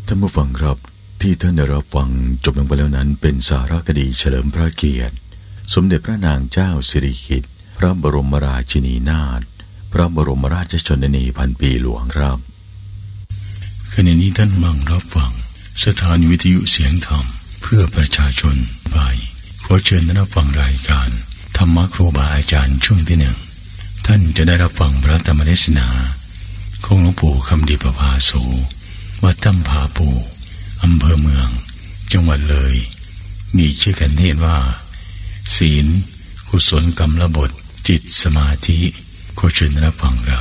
ท่านผู้ฟังครับที่ท่านได้รับฟังจบลงไปแล้วนั้นเป็นสารคดีเฉลิมพระเกียรติสมเด็จพระนางเจ้าสิริกิติ์พระบรมราชินีนาถพระบรมราชชนนีพันปีหลวงครับขณะนี้ท่านกำลังรับฟังสถานีวิทยุเสียงธรรมเพื่อประชาชนไปขอเชิญท่านรับฟังรายการธรรมะครูบาอาจารย์ช่วงที่หนึ่งท่านจะได้รับฟังพระธรรมเทศนาของหลวงปู่คำดีประภาโสวัดถ้ำผาปูอำเภอเมืองจังหวัดเลยมีชื่อกันเทศว่าศีลกุศลกรรมบทจิตสมาธิขอเชิญรับฟังครับ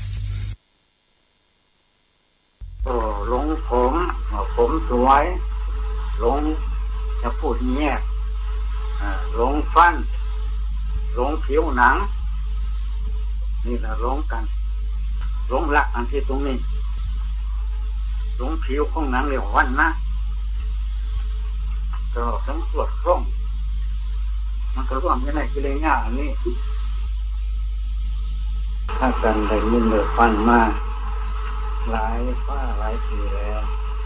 หลงผมสวยหลงจะพูดแยกหลงฟันหลงผิวหนังนี่แหละหลงกันหลงรักอันที่ตรงนี้หลงผิวของหนังเรียกวันนะก็ทั้งสวดคล่องมันก็ร่วมกันในกิเลสอันนี้ถ้ากันได้ยินได้ฟังมาหลายปีแล้ว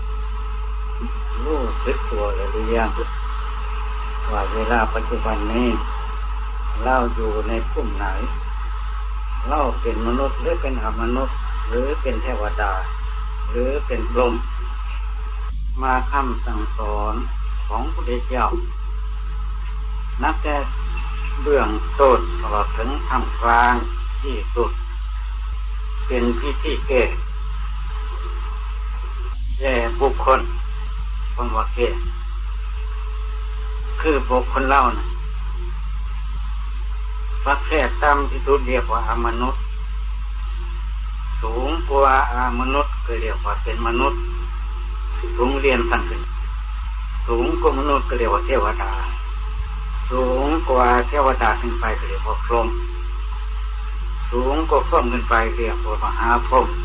รู้สึกตัวหรือยังว่าเวลาปัจจุบันนี้เราอยู่ในกลุ่มไหนเราเป็นมนุษย์หรือเป็นอมนุษย์หรือเป็นเทวดาหรือเป็นพรหมมาคำสั่งสอนของพระพุทธเจ้านับแต่เบื้องต้นตลอดถึงท่ามกลางที่สุดเป็นพิธีแก่บุคคลคนว่าแก่คือบุคคลเล่านะประเภทต่ำที่สุดเรียกว่าอมนุษย์สูงกว่าอมนุษย์ก็เรียกว่าเป็นมนุษย์สูงเรียนขั้นขึ้นสูงกว่ามนุษย์ก็เรียกว่าเทวดาสูงกว่าเทวดาขึ้นไปก็เรียกว่าพรหมสูงกว่าพรหมขึ้นไปเรียกว่ามหาพรหม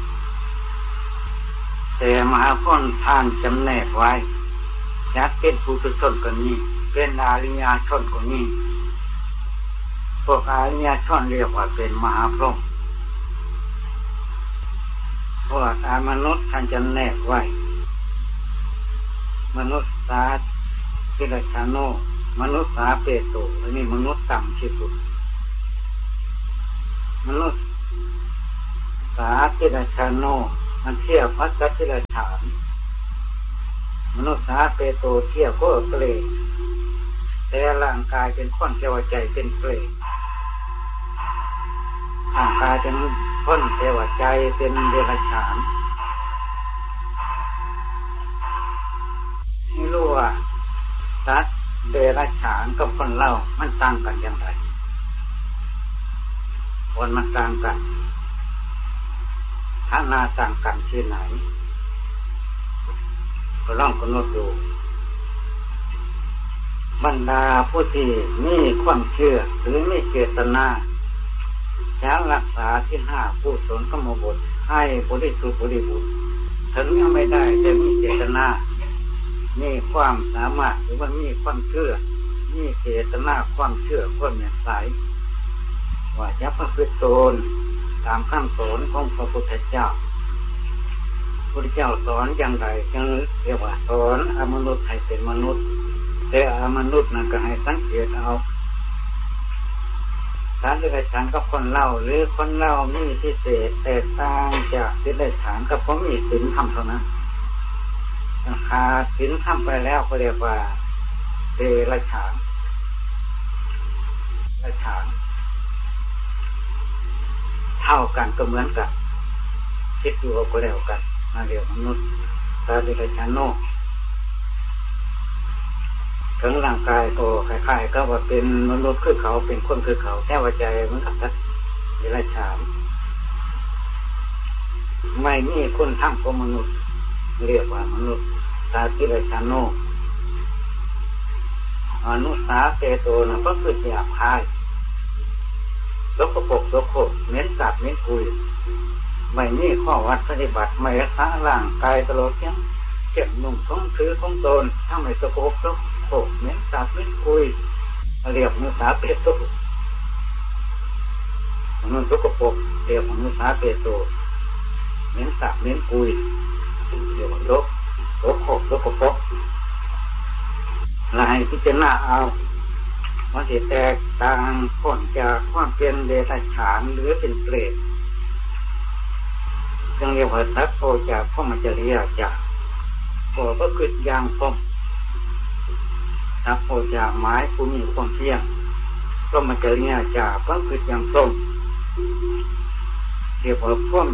แต่มหาพรหมท่านจำแนกไว้จัดเป็นปุถุชนก็มีเป็นอริยชนก็มีพวกอริยชนเรียกว่าเป็นมหาพรหมพวกมนุษย์ท่านจำแนกไว้มนุษย์สาธิรชาโนมนุษย์สาเปโตอันนี้มนุษย์ต่ำที่สุดมนุษย์สาธิรชาโนมันเทียบพัสธิรฉานมนุษย์สาเปโตเทียบก็เปรตแต่ร่างกายเป็นข้นเทวใจเป็นเปรตร่างกายเป็นข้นเทวใจเป็นเดรัจฉานไม่รู้ว่าสัตว์เดรัจฉานกับคนเล่ามันต่างกันอย่างไรคนมันต่างกันฐานะต่างกันที่ไหนก็ลองกำหนดดูบรรดาผู้ที่มีความเชื่อหรือมีเจตนาจะรักษาที่ห้าผู้สนกรรมบทให้บริสุทธิ์บริบูรณ์ถึงยังไม่ได้แต่มีเจตนามีความสามารถหรือว่ามีความเชื่อมีเจตนาความเชื่อความเมตตาว่าจะประพฤติตนตามคำสอนของพระพุทธเจ้าพระพุทธเจ้าสอนอย่างไรจึงเรียกว่าสอนอมนุษย์ให้เป็นมนุษย์แต่อมนุษย์นั้นก็ให้สังเกตเอาฐานเดรัจฉานกับคนเล่าหรือคนเล่ามีพิเศษแตกต่างจากเดรัจฉานกับผมมีศีลธรรมเท่านั้นขาดศีลธรรมไปแล้วก็เรียกว่าเดรัจฉานเท่ากันก็เหมือนกันคิดอยู่ก็แล้วกันมาเรียกมนุษย์ตาเดรัจฉานโนถึงร่างกายก็คล้ายๆก็ว่าเป็นมนุษย์คือเขาเป็นคนคือเขาแค่ว่าใจมันกับสัตว์เดรัจฉานไม่มีคุณธรรมของมนุษย์เรียกว่ามนุษย์ตาเดรัจฉานโนมนุษย์สาเปโตนะก็คือหยาบคายสกปรกสกปรกเน้นสัตว์เน้นคุยไม่มีข้อวัดปฏิบัติไม่รักษาร่างกายตลอดยังเจ็บนุ่งท้องถือของตนถ้าไม่สกปรกสกปรกเน้นสัตว์เน้นคุยเรียกมนุษย์สาเปโตมนุษย์สกปรกเรียกมนุษย์สาเปโตเน้นสัตว์เน้นคุยเรียกว่าโลกโสโครกโสกปรกและให้พิจารณาเอามันจะแตกต่างพ้นจากความเป็นเดรัจฉานหรือเป็นเปรตจึงเรียกว่าสัตว์โตจากพรหมจริยาจากก็คืออย่างพรหมสัตว์โตจากหมายผู้มีความเพียรพรหมจริยาจากก็คืออย่างพรหมเรียกว่าพรหม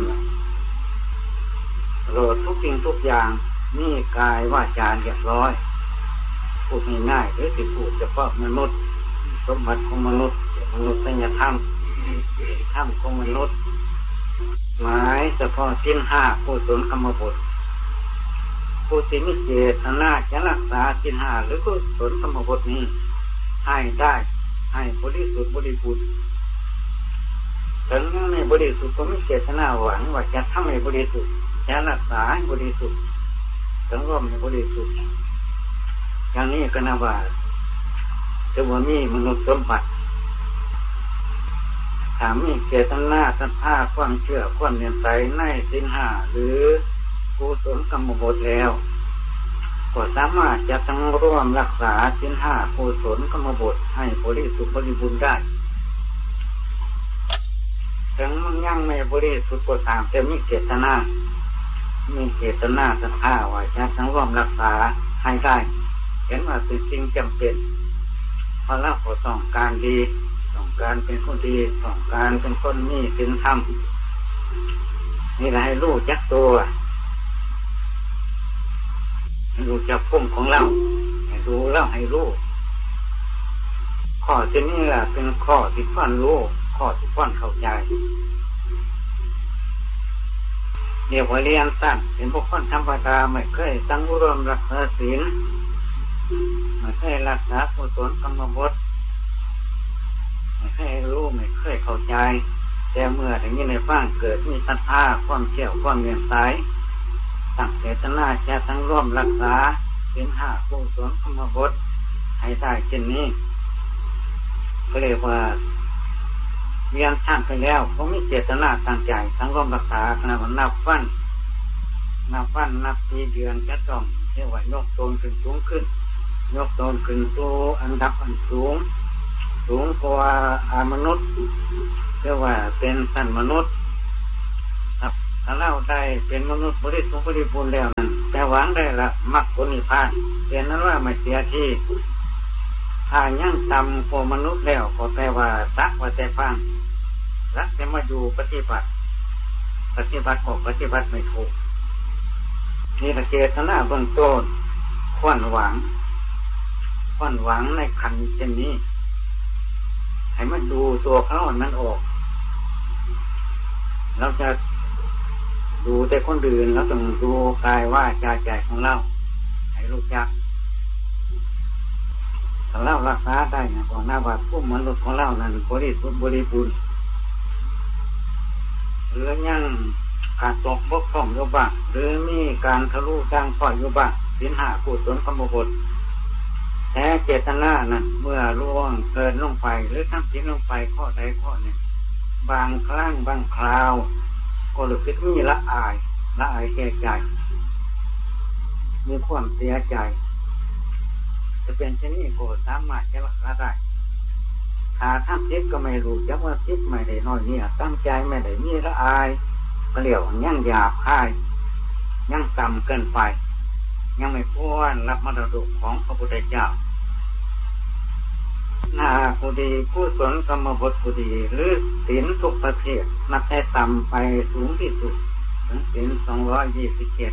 โลดทุกสิ่งทุกอย่างนี่กายวาจาเรียบร้อยพูดง่ายๆหรือสิพูดเฉพาะมนุษย์สมบัติของมนุษย์มนุษย์ธรรมของมนุษย์หมายเฉพาะศีลห้าผู้สนกรรมบทผู้ที่มีเจตนาจะรักษาศีลห้าหรือผู้สนกรรมบทนี้ให้ได้ให้บริสุทธิ์บริบูรณ์ถึงยังไม่บริสุทธิ์ก็มีเจตนาหวังว่าจะทำให้บริสุทธิ์จะรักษาให้บริสุทธิ์ถึงร่วมให้บริสุทธิ์อย่างนี้ก็นับว่าจะว่ามีมนุษย์สมบัติถามมีเจตนาศรัทธาความเชื่อความเลื่อมใสในศีลห้าหรือกุศลกรรมบทแล้วก็สามารถจะทั้งร่วมรักษาศีลห้ากุศลกรรมบทให้บริสุทธิ์บริบูรณ์ได้ถึงมันยังไม่บริสุทธิ์ก็ตามแต่มีเจตนาศรัทธาว่าจะทั้งร่วมรักษาให้ได้เห็นว่าเป็นสิ่งจำเป็นเพราะเราก็ต้องการดีต้องการเป็นคนดีต้องการเป็นคนมีศีลธรรมนี่แหละให้รู้จักตัวให้รู้จักภูมิของเราให้รู้แล้วให้รู้ข้อที่นี่แหละเป็นข้อที่ท่านรู้ข้อที่ท่านเข้าใจเรียกว่าเรียนสั้นเป็นพวกคนธรรมดาไม่เคยตั้งอุดมรักษาศีลไม่เคยรักษากุศลกรรมบทไม่เคยรู้ไม่เคยเข้าใจแต่เมื่อถึงนี้ในฟังเกิดมีศรัทธาความเชื่อความเลื่อมใสตั้งเจตนาจะทั้งร่วมรักษาศีลห้ากุศลกรรมบทให้ได้เช่นนี้ก็เรียกว่าเรียนท่านไปแล้วเขามีเจตนาตั้งใจทั้งร่วมรักษาขณะวันนับวันนับปีเดือนจะต้องเรียกว่ายกตนขึ้นสูงขึ้นยกตนขึ้นสู่อันดับอันสูงกว่ามนุษย์เรียกว่าเป็นสันมนุษย์ครับถ้าเราได้เป็นมนุษย์บริสุทธิ์บริบูรณ์แล้วนั้นแต่หวังได้ละมรรคผลนิพพานเป็นนั้นว่าไม่เสียที่ถ้ายังต่ำกว่ามนุษย์แล้วก็แปลว่าสักว่าแต่ฟังสักแต่มาอยู่ปฏิบัติก็ปฏิบัติไม่ถูกนี่ละเจตนาเบื้องต้นควรหวังในขันธ์เช่นนี้ให้มันดูตัวเขามันออกเราจะดูแต่คนอื่นแล้วต้องดูกายว่าใจของเราให้รู้จักถ้าเรารักษาได้นะก่อนหน้าว่าผู้มนุษย์ของเรานั้นบริสุทธิ์บริบูรณ์หรือยังขาดตกบกพร่องอยู่บ้างหรือมีการทะลุดังพ่อยอยู่บ้างศีลห้ากุศลกรรมบทแท้เจตนานั้นเมื่อล่วงเกินลงไปหรือทำผิดลงไปข้อใดข้อหนึ่งบางครั้งบางคราวก็รู้สึกมีละอายแก่ใจมีความเสียใจจะเป็นเช่นนี้ก็สามารถจะรักษาได้ถ้าทำผิดก็ไม่รู้จักว่าผิดไม่ได้น้อยเนี่ยตั้งใจไม่ได้มีละอายก็เรียกว่ายังหยาบคายยังต่ำเกินไปยังไม่ควรรับมรดกของพระพุทธเจ้าหน้าผู้ดีผู้สนกรรมบทผู้ดีหรือศีลทุกประเภทนับให้ต่ำไปสูงที่สุดถึงศีล227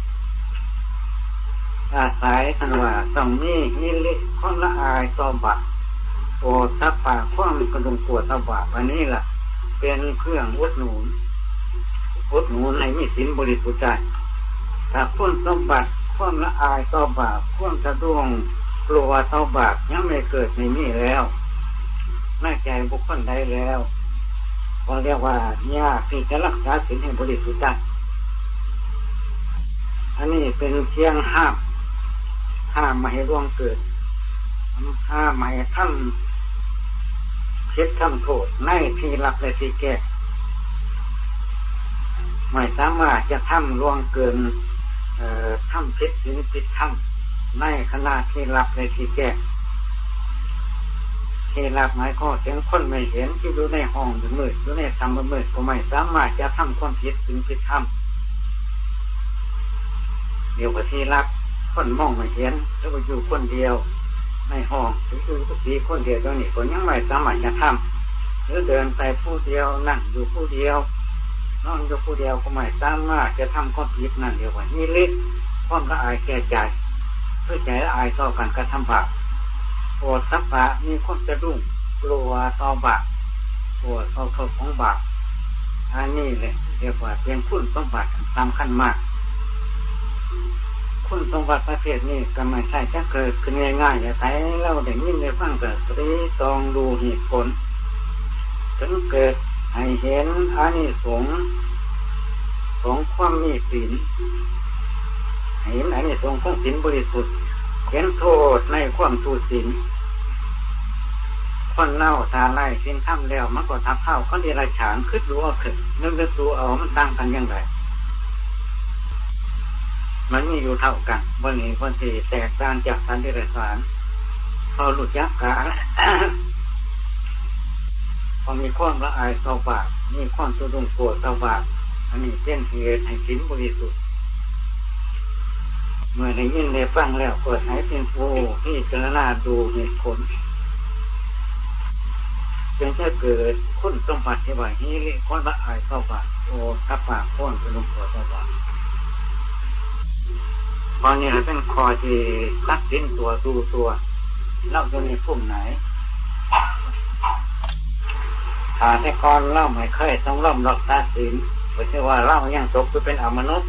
อาศัยท่านว่าต้องมีฮิริความละอายต่อบาปโอทัพปะความกระดุมปวดต่อบาปอันนี้ล่ะเป็นเครื่องอุดหนุนให้มีศีลบริสุทธิ์ได้ถ้าพ้นสมบัติความละอายต่อบาปความสะดุ้งกลัวต่อบาปยังไม่เกิดในนี้แล้วในใจบุคคลใดแล้วก็เรียกว่ายากที่จะรักษาศีลให้บริสุทธิ์ได้อันนี้เป็นเพียงห้ามไม่ให้ร่วงเกิดห้ามไม่ให้ทำผิดทำโทษในที่รับและที่แก้ไม่สามารถจะทำร่วงเกินทำผิดศีลผิดธรรมในขณะที่หลับในที่แจ้งที่หลับหมายก็ถึงคนไม่เห็นที่อยู่ในห้องมืดอยู่ในธรรมมืดก็ไม่สามารถจะทำความผิดศีลผิดธรรมเดี๋ยวที่หลับคนมองไม่เห็นแล้วก็อยู่คนเดียวในห้องหรืออยู่กุฏิคนเดียวตรงนี้คนยังไม่สามารถจะทำหรือเดินไปผู้เดียวนั่งอยู่ผู้เดียวนอนอยู่ผู้เดียวก็ไม่สามารถจะทำความผิดนั่นเดียวว่านี่เล็กความละอายแก่ใจเพื่อใจละอายต่อการกระทำบาปโปรดสัพพะมีความสะดุ้งกลัวต่อบาปกลัวต่อโทษของบาปอันนี้เลยเรียกว่าเป็นคุณสมบัติสำคัญมากคุณสมบัติประเภทนี้ก็ไม่ใช่จะเกิดขึ้นง่ายๆอย่างไรเราได้ยินได้ฟังก็ตรีตรองดูเหตุผลถึงเกิดให้เห็นอานิสงส์ของความมีศีลเห็นอานิสงส์ของศีลบริสุทธิ์เห็นโทษในความทุศีลคนเล่าทาไล่ศีลทำแล้วมันก็ทับเท่าคนเดรัจฉานขึ้นดูเอาขึ้นนึกดูเอามันต่างกันยังไงมันมีอยู่เท่ากันวันนี้วันที่แตกต่างจากสันเดรัจฉานพอหลุดยักษ์กาพอมีความละอายต่อบาปมีความสะดุ้งกลัวต่อบาปอันนี้เป็นเหตุให้ศีลบริสุทธิ์เมื่อได้ยินได้ฟังแล้วเปิดให้เป็นผู้ที่พิจารณาดูเหตุผลจึงจะเกิดคุณสมบัติที่ว่านี้เรียกความละอายต่อบาปโอ้ทับปากพ้นสะดุ้งกลัวต่อบาปตอนนี้เราเป็นคอที่ตัดสินตัวดูตัวเล่าจะในพุ่มไหนถ้าแต่ก่อนเล่าไม่เคยต้องล่อมหลอกตัดสินเพราะว่าเล่ายังตกไปเป็นอมนุษย์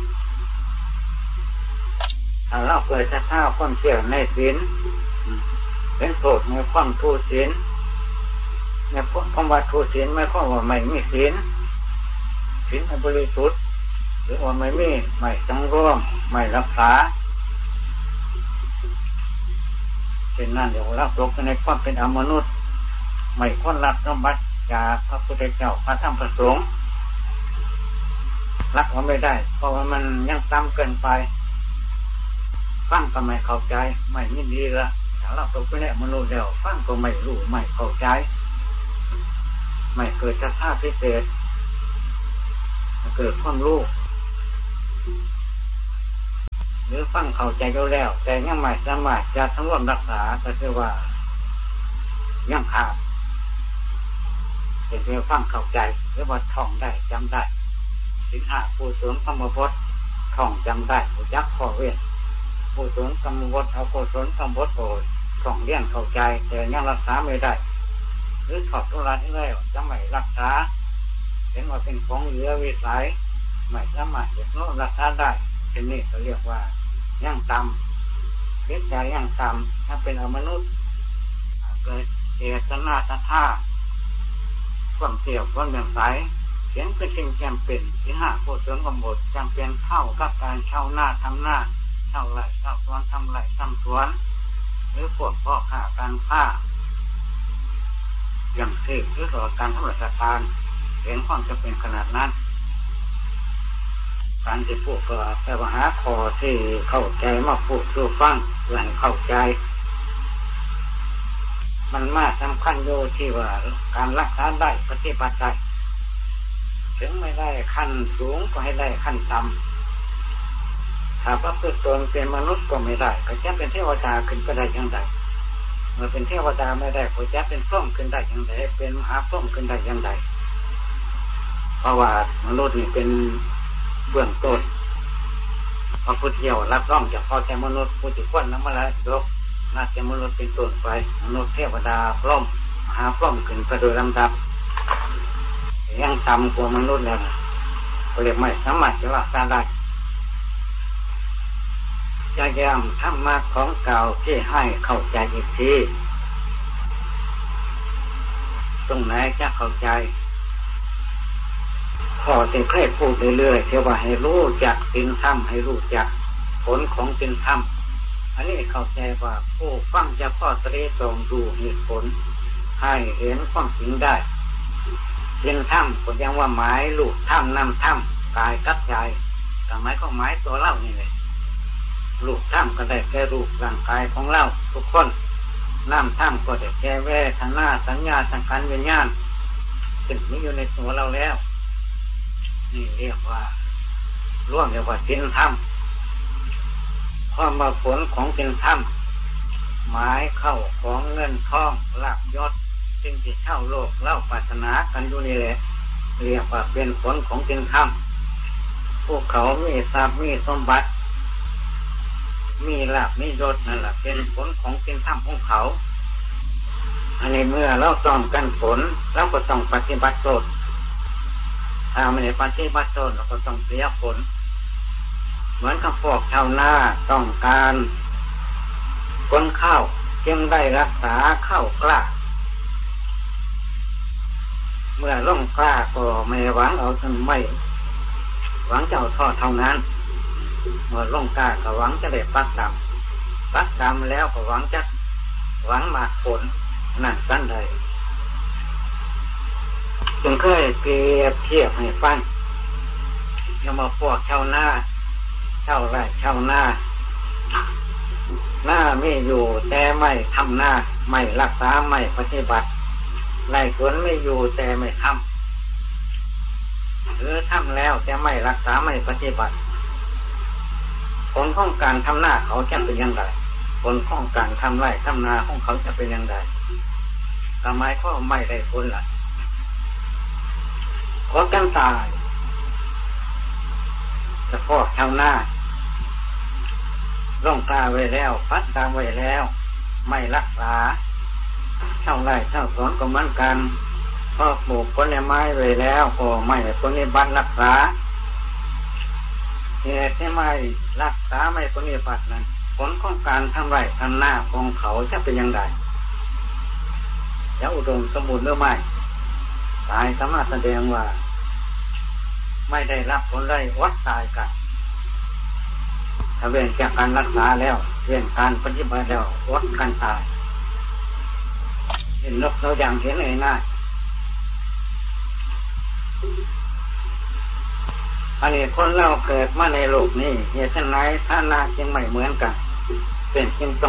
ถ้าเล่าเกิดจะท่าความเชื่อในศีลเป็นโทษในความทุศีลในความว่าทุศีลไม่ข้อว่าไม่มีศีลศีลไม่บริสุทธิ์หรือว่าไม่สังรวมไม่รักษาเช่นนั้นเดี๋ยวเราตกในความเป็นอมนุษย์ไม่ควรรับสมบัติจากพระพุทธเจ้าพระธรรมพระสงฆ์รักมันไม่ได้เพราะว่ามันยังต่ำเกินไปฟังก็ไม่เข้าใจไม่ยินดีละถ้าเราตกไปในมนุษย์แล้วฟังก็ไม่รู้ไม่เข้าใจไม่เกิดศรัทธาพิเศษเกิดความรู้หรือฟังเข้าใจแล้วแต่ยังไม่สามารถจะทั้งรวมรักษาก็คือว่ายังขาดเป็นเพียงฟังเข้าใจหรือว่าท่องได้จำได้ศีลห้าผู้สวมกรรมบทท่องจำได้ผู้จักข้อเว้นผู้สวมกรรมบทเอาผู้สวมกรรมบทโปรดท่องเลี้ยงเข้าใจแต่ยังรักษาไม่ได้หรือถอดทุราที่แล้วจะไม่รักษาเห็นว่าเป็นของเหลือวิสัยไม่สามารถจะรักษาได้เป็นนี่เขาเรียกว่ายังต่ำเกิดใจยังต่ำถ้าเป็นอมนุษย์เกิดเจตนาศรัทธาความเสี่ยวความเบี่ยงสายเขียนเป็นสิ่งจำเป็นที่ห้าผู้เสริมกำหนดจำเป็นเท่ากับการเช่าหน้าทำหน้าเช่าไร่เช่าสวนทำไร่ทำสวนหรือพวกพ่อค้าการค้าอย่างที่หรือต่อการทำราชการเห็นความจำเป็นขนาดนั้นการที่พูดก็แต่ว่าหาข้อที่เข้าใจมาพูดสู่ฟังเพื่อให้เข้าใจมันมากสำคัญโยที่ว่าการรักษาได้ปฏิบัติได้ถึงไม่ได้ขั้นสูงก็ให้ได้ขั้นต่ำถ้าพระพุทธตนเป็นมนุษย์ก็ไม่ได้ก็จะเป็นเทวดาขึ้นก็ได้อย่างไรเมื่อเป็นเทวดาไม่ได้ก็จะเป็นพรหมขึ้นได้อย่างไรเป็นมหาพรหมขึ้นได้อย่างไรเพราะว่ามนุษย์นี่เป็นเบื้องต้นพระพุทธเจ้ารับรองจากพ่อแต่มนุษย์ผู้ที่ควรนำมาแล้วยกน่าจะมนุษย์เป็นต้นไปมนุษย์เทวดาพรหมมหาพรหมขึ้นไปโดยลำดับยังต่ำกว่ามนุษย์แล้วก็เรียกไม่สามารถจะรักษาได้จะย้ำธรรมะของเก่าที่ให้เข้าใจอีกทีตรงไหนจะเข้าใจพอจะเคยพูดเรื่อยๆเท่าว่าให้รู้จักศีลธรรมให้รู้จักผลของศีลธรรมอันนี้เข้าใจว่าผู้ฟังจะข้อตรีตรงดูเหตุผลให้เห็นความจริงได้ศีลธรรมก็ยังว่าหมายลูกธรรมนำธรรมกายกับใจแต่หมายก็หมายตัวเล่านี่เลยรูปถ้ำก็ได้แก่รูปร่างกายของเราทุกคนน้ำถ้ำก็ได้แก่เวทนาสัญญาสังขารวิญญาณซึ่งมีอยู่ในตัวเราแล้วนี่เรียกว่าร่วมเรียกว่าสินถ้ำความมาผลของสินถ้ำหมายเข้าของเงินทองลาภยศสิ่งที่เช่าโลกเล่าปรารถนากันอยู่นี่แหละเรียกว่าเป็นผลของสินถ้ำพวกเขามีทรัพย์มีสมบัติมีลาภมียศนั่นแหละเป็นผลของสินถ้ำของเขาอันนี้เมื่อเราต้องกันผลเราก็ต้องปฏิบัติตนถ้าไม่ได้ปฏิบัติตนเราก็ต้องเสียผลเหมือนกับพวกชาวนาต้องการคนข้าวจึงได้รักษาข้าวกล้าเมื่อล่องกล้าก็ไม่หวังเอาจนไม่หวังจะเอาทอดเท่านั้นเมื่อล่องกล้าก็หวังจะได้ปักดำแล้วก็หวังมาผลนั่นกันเลยจึงเคยเปรียบเทียบให้ฟังยังมาพวกชาวนาชาวไร่ชาวนาหน้าไม่อยู่แต่ไม่ทำหน้าไม่รักษาไม่ปฏิบัติไร่สวนไม่อยู่แต่ไม่ทำหรือทำแล้วแต่ไม่รักษาไม่ปฏิบัติผลของการทำหน้าเขาจะเป็นอย่างไรผลของการทำไร่ทำนาของเขาจะเป็นอย่างไรทำไมเขาไม่ได้ผลล่ะขอกันตายจะพอกชาวนาร่องกล้าไว้แล้วปัดดำไว้แล้วไม่รักษาเช่าไร่เช่าสวนก็เหมือนกันพอปลูกผลไม้ไว้แล้วก็ไม่ปฏิบัติรักษาเหตุที่ไม่รักษาไม่ปฏิบัตินั้นผลของการทำไร่ทำนาของเขาจะเป็นอย่างไรจะอุดมสมบูรณ์หรือไม่ตายสามารถแสดงว่าไม่ได้รับผลได้วัดตายกันถ้าเว้นจากการรักษาแล้วเว้นการปฏิบัติแล้ววัดกันตายเห็นนกเราอย่างเห็นเลยง่ายอันนี้คนเราเกิดมาในโลกนี้เหตุไหนฐานะจึงไม่เหมือนกันเป็นจึงต้อง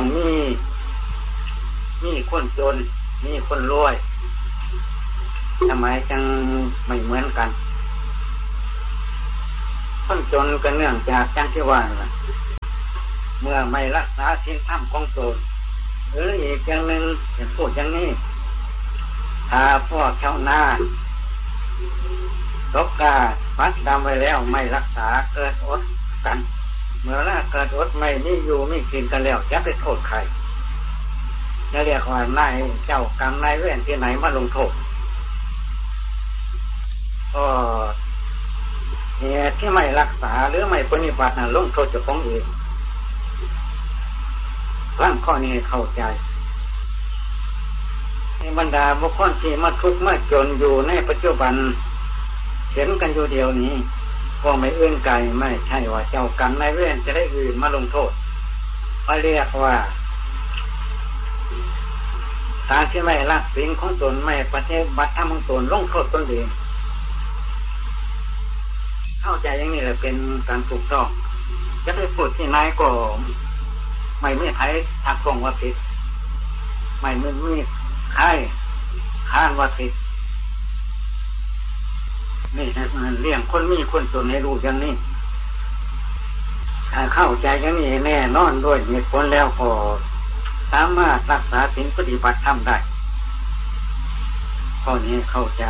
มีคนจนมีคนรวยทำไมจึงไม่เหมือนกันคนจนก็เนื่องจากจังที่ว่าเมื่อไม่รักษาศีลธรรมของตนหรืออีกอย่างหนึ่งอย่างพูดอย่างนี้ถ้าพวกชาวนาตกกาปัดดำไว้แล้วไม่รักษาเกิดอดกันเมื่อเกิดอดไม่มีอยู่ไม่กินกันแล้วจะไปโทษใครจะเรียกว่านายเจ้ากรรมนายเวรที่ไหนมาลงโทษก็เหตุที่ไม่รักษาหรือไม่ปฏิบัตินั้นลงโทษเจ้าของเองร่างข้อนี้เข้าใจในบรรดาบุคคลที่มาทุกข์มาจนอยู่ในปัจจุบันเห็นกันอยู่เดียวนี้ก็ไม่อื่นไกลไม่ใช่ว่าเจ้ากรรมนายเวรจะได้อื่นมาลงโทษเขาเรียกว่าการที่ไม่รักศีลของตนไม่ปฏิบัติธรรมของตนลงโทษตนเองเข้าใจอย่างนี้แหละเป็นการถูกต้องจะไปพูดที่ไหนก็ไม่มีใครทักท้วงว่าผิดไม่มีใครค้านว่าผิดนี่เรื่องคนมีคนจนให้รู้อย่างนี้ถ้าเข้าใจอย่างนี้แน่นอนด้วยเหตุผลแล้วก็สามารถรักษาศีลปฏิบัติธรรมได้ข้อนี้เข้าใจ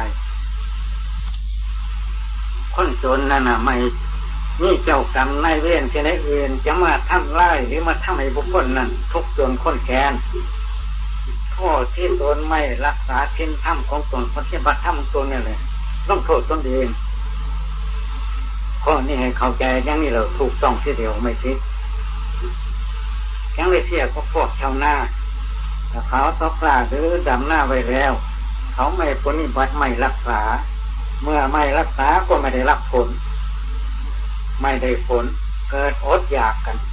คนจนนั่นน่ะไม่มีเจ้ากรรมนายเวรที่ไหนอื่นจะมาทำร้ายหรือมาทำให้บุคคลนั้นทุกข์จนคนแค้นโทษที่ตนไม่รักษาศีลธรรมของตนปฏิบัติธรรมของตนนี่แหละต้องโทษตนเองข้อนี้ให้เข้าใจอย่างนี้เราถูกต้องทีเดียวไม่ผิดยังเลยเทียบกับพวกชาวนาถ้าเขาตกปลาหรือดำหน้าไว้แล้วเขาไม่ปฏิบัติไม่รักษาเมื่อไม่รักษาก็ไม่ได้รับผลไม่ได้ผลเกิดอดอยากกัน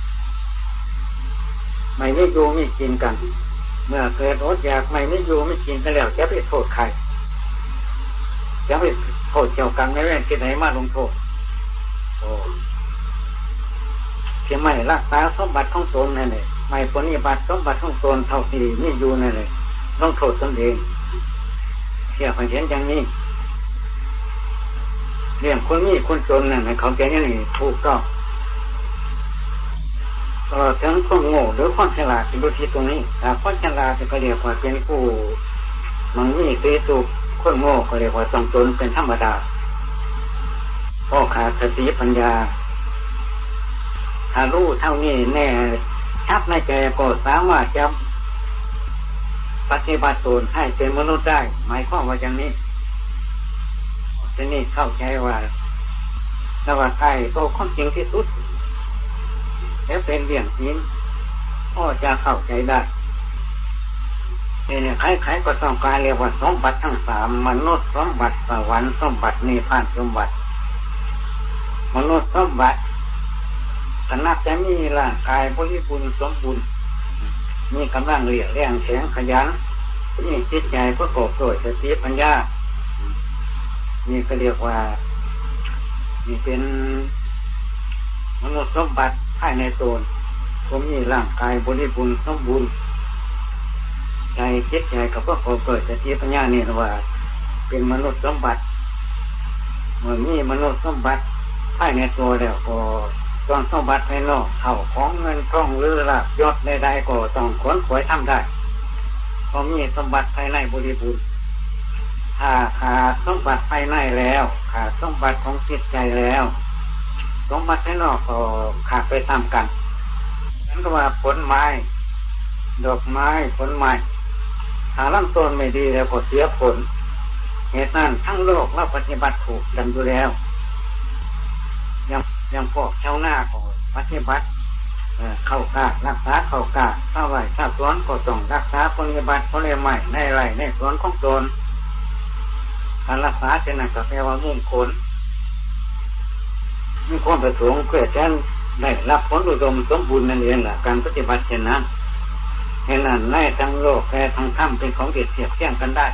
ไม่มีอยู่ไม่กินกันเมื่อเกิดอดอยากไม่มีอยู่ไม่กินกันแล้วจะไปโทษใครจะไปโทษเจ้ากรรมนายเวรที่ไหนมาลงโทษโอ้ทจะไม่รักษาสมบัติของตนนั่นเลยไม่ปฏิบัติสมบัติของตนเท่าที่มีอยู่นั่นเลยต้องโทษตนเองเชื่อให้เห็นอย่างนี้เรื่องคนมีคนจนนั่นเขาแก่นี่ถูกต้องถึงคนโง่หรือคนฉลาดเป็นดูที่ตรงนี้แต่คนฉลาดก็เรียกว่าเป็นผู้มันมีตีสุขคนโง่ก็เรียกว่าต้องตนเป็นธรรมดาพ่อขาดสติปัญญาถ้ารู้เท่านี้แน่ชัดในใจก็สามารถจะปฏิบัติตนให้เป็นมนุษย์ได้หมายความว่าอย่างนี้ทีนี้เข้าใจว่าระหว่างใครก็ความจริงที่สุดแล้วเป็นเรื่องจริงก็จะเข้าใจได้เนี่ยใครๆก็ต้องการเรียกว่าสมบัติทั้งสามมนุษย์สมบัติสวรรค์สมบัตินิพพานสมบัติมนุษย์สมบัติขณะจะมีร่างกายบริบูรณ์สมบูรณ์มีกำลังเรียกแรงแข็งขยันมีจิตใจประกอบด้วยสติปัญญานี่ก็เรียกว่านี่เป็นมนุษย์สมบัติภายในตนก็มีร่างกายบริบูรณ์สมบูรณ์ใจจิตใจกับประกอบด้วยสติปัญญานี่ว่าเป็นมนุษย์สมบัติเมื่อมีมนุษย์สมบัติภายในตัวแล้วก็ต้องสมบัติภายนอกเท่าของเงินทองหรือลาภยศใดๆก็ต้องขวนขวายทำได้พอมีสมบัติภายในบริบูรณ์ถ้าขาดสมบัติภายในแล้วขาดสมบัติของจิตใจแล้วสมบัติภายนอกก็ขาดไปตามกันนั่นก็ว่าผลไม้ดอกไม้ผลไม้ถ้าลำต้นไม่ดีแล้วก็เสียผลเหตุนั้นทั้งโลกเราปฏิบัติถูกกันอยู่แล้วยังพวกชาวนาก็ปฏิบัติเข้าการักษาเข้ากาถ้าไว้ถ้าสวนก็ต้องรักษาปฏิบัติผลไม้ในไร่ในสวนของตนการรักษาเช่นนั้นก็แปลว่ามุ่งผลมีความประสงค์เพื่อจะได้รับผลอุดมสมบูรณ์นั่นเองแหละการปฏิบัติเช่นนั้นเห็นนั้นในทั้งโลกและทั้งธรรมเป็นของเทียบเทียงกันได้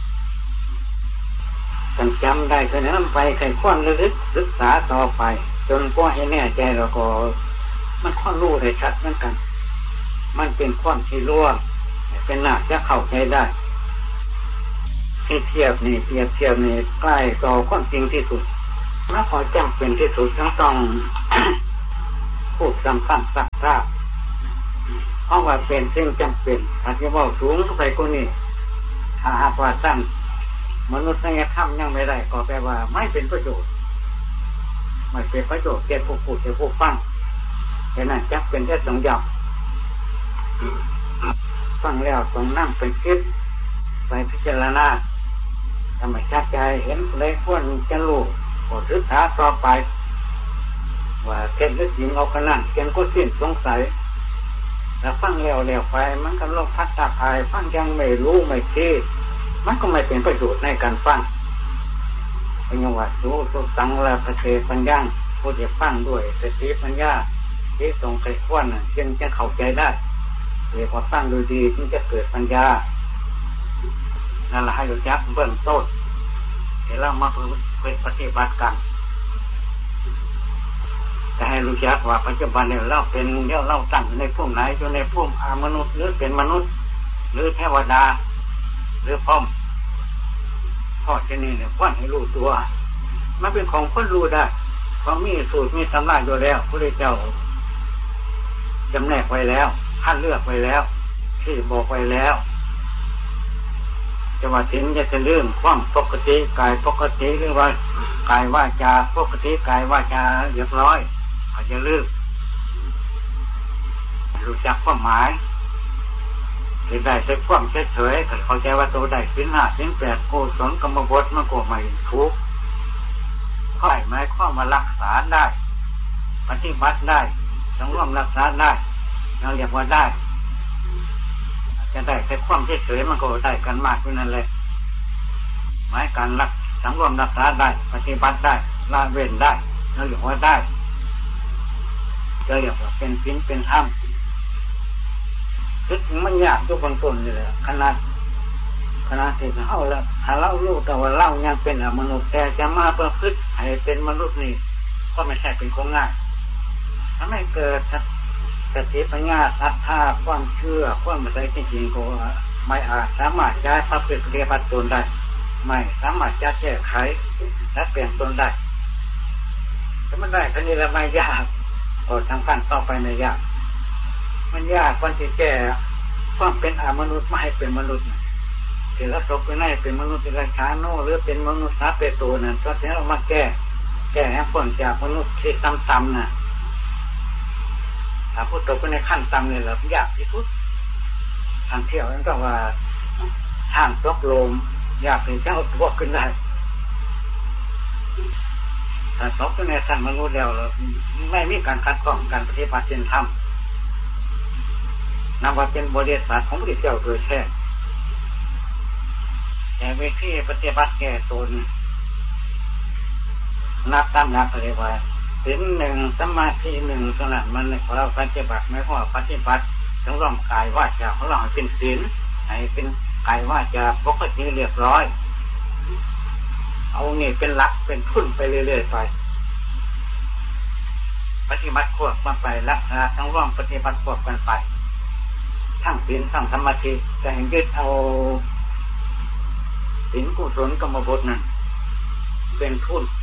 กันจำได้คือนั้นไปใครควรระลึกศึกษาต่อไปจนกว่าให้แน่ใจแล้วก็มันข้อรู้ได้ชัดเหมือนกันมันเป็นความที่ร่วมเป็นหน้าจะเข้าใจได้ที่เทียบนี่เปรียบเทียบนี่ใกล้ต่อความจริงที่สุดและพอจำเป็นที่สุดต้อง พูดซ้ำๆซักๆเพราะว่าเป็นสิ่งจำเป็นอาจจะว่าสูงไปกว่านี้ถ้าหากว่าสั้นมนุษยธรรมยังไม่ได้ก็แปลว่าไม่เป็นประโยชน์ไม่เป็นประโยชน์แก่ผู้พูดแก่ผู้ฟังฉะนั้นจำเป็นที่ต้องย้ำฟังแล้วต้องนั่งเป็นคิดไปพิจารณาทำให้ชัดใจเห็นเลยควรจะรู้ก็ศึกษาต่อไปว่าเท็จหรือจริงเอาขนาดเพียงก็สิ้นสงสัยแล้วฟังแล้วไปมันก็ลงพัฒนาภายฟังยังไม่รู้ไม่คิดมันก็ไม่เป็นประโยชน์ในการฟังเป็นอย่างว่ารู้สังละประเทปัญญาผู้ที่ฟังด้วยสติปัญญาที่ตรงใจควรจึงจะเข้าใจได้เรียกว่าฟังดูดีจึงจะเกิดปัญญานั่นแหละให้รู้จักเบื้องต้นเดี๋ยวเรามาเป็นปฏิบัติกันแต่ให้รู้จักว่าปัจจุบันเนี่ยเราเป็นเราตั้งในภูมิไหนอยู่ในภูมิมนุษย์หรือเป็นมนุษย์หรือเทวดาหรือพรหมพ่อเช่นนี้เนี่ยควรให้รู้ตัวมันเป็นของคนรู้ได้เพราะมีสูตรมีตำราอยู่แล้วพระเจ้าจำแนกไว้แล้วท่านเลือกไว้แล้วที่บอกไว้แล้วจะว่าถึงจะเรื่องความปกติกายปกติหรือว่ากายวาจาปกติกายวาจาเรียบร้อยอาจจะลืมรู้จักความหมายที่ได้ใช้ความเฉยๆเข้าใจว่าตัวได้ศีล 5 ศีล 8กุศลกรรมบทมันก็ไม่ทุกข์ค่อยหมายความว่ารักษาได้ปฏิบัติได้ต้องร่วมรักษาได้เราเรียกว่าได้จะได้ใช้ความเฉยๆมันก็ได้กันมากขึ้นนั่นเลยหมายการรักสังรวมรักษาได้ปฏิบัติได้ละเว้นได้เราเรียกว่าได้จะเรียกว่าเป็นศีลเป็นธรรมคิดมันยากทุกบางต้นนี่แหละขนาดที่เราแล้วถ้าเรารู้แต่ว่าเรายังเป็นมนุษย์แต่จะมาประพฤติให้เป็นมนุษย์นี่ก็ไม่ใช่เป็นของง่ายถ้าไม่เกิดสติปัญญาศรัทธาความเชื่อความมั่นใจจริงๆก็ไม่อาจสามารถจะปฏิบัติตนได้ไม่สามารถจะแก้ไขและเปลี่ยนตนได้ถ้ามันได้ทีนี้แล้วไม่ยากก็ทำการต่อไปไม่ยากมันยากคนที่แก้ความเป็นมนุษย์ไม่ให้เป็นมนุษย์ที่เราตกไปในเป็นมนุษย์ที่ราชาโน่หรือเป็นมนุษย์สาเปโตนั่นก็ที่เรามาแก้ให้พ้นจากมนุษย์ที่ต่ำๆน่ะถ้าพูดตกไปในขั้นต่ำเนี่ยเรายากที่สุดทางเที่ยวนั่นก็ว่าทางตกลมยากถึงจะเอาตัวขึ้นได้ถ้าตกไปในขั้นมนุษย์แล้วไม่มีการคัดกรองการปฏิบัติเป็นธรรมนับว่าเป็นบริษัทของพระเจ้าโดยแท้แต่วิธีปฏิบัติแก่ตนนับตามนับเลยว่าศีลหนึ่งสมาธิหนึ่งขนาดมันของเราปฏิบัติไม่พอปฏิบัติต้องร่างกายว่าจะของเราให้เป็นศีลให้เป็นกายว่าจะปกติเรียบร้อยเอานี่เป็นหลักเป็นทุนไปเรื่อยๆไปปฏิบัติควบกันไปรักษาทั้งร่วมปฏิบัติควบกันไปทั้งศีลทั้งสมาธิแต่ให้ยึดเอาศีลกุศลกรรมบทนั้นเป็นทุน